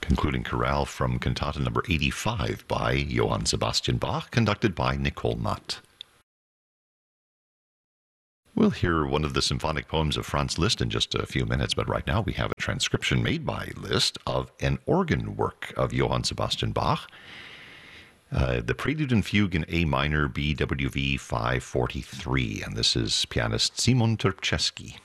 Concluding chorale from Cantata number 85 by Johann Sebastian Bach, conducted by Nicole Matt. We'll hear one of the symphonic poems of Franz Liszt in just a few minutes, but right now we have a transcription made by Liszt of an organ work of Johann Sebastian Bach, the Prelude and Fugue in A minor, BWV 543, and this is pianist Simon Turczewski.